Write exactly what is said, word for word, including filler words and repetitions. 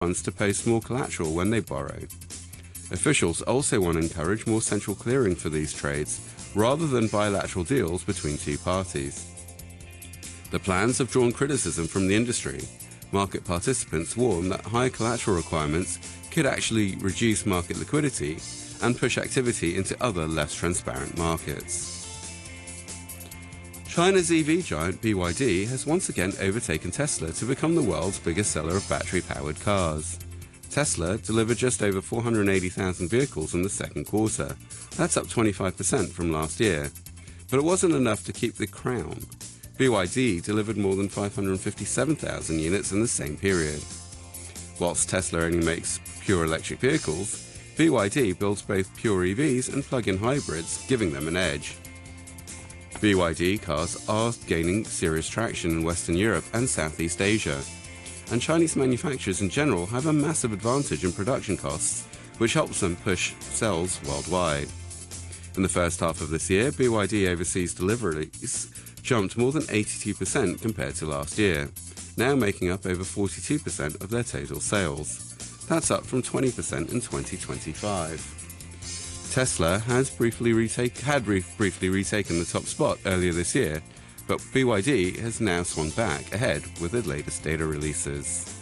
ones to post more collateral when they borrow. Officials also want to encourage more central clearing for these trades, rather than bilateral deals between two parties. The plans have drawn criticism from the industry. Market participants warn that higher collateral requirements could actually reduce market liquidity and push activity into other less transparent markets. China's E V giant B Y D has once again overtaken Tesla to become the world's biggest seller of battery-powered cars. Tesla delivered just over four hundred eighty thousand vehicles in the second quarter. That's up twenty-five percent from last year. But it wasn't enough to keep the crown. B Y D delivered more than five hundred fifty-seven thousand units in the same period. Whilst Tesla only makes pure electric vehicles, B Y D builds both pure E Vs and plug-in hybrids, giving them an edge. B Y D cars are gaining serious traction in Western Europe and Southeast Asia, and Chinese manufacturers in general have a massive advantage in production costs, which helps them push sales worldwide. In the first half of this year, B Y D overseas deliveries jumped more than eighty-two percent compared to last year, now making up over forty-two percent of their total sales. That's up from twenty percent in twenty twenty-five. Tesla has briefly retake, had re- briefly retaken the top spot earlier this year, but B Y D has now swung back ahead with the latest data releases.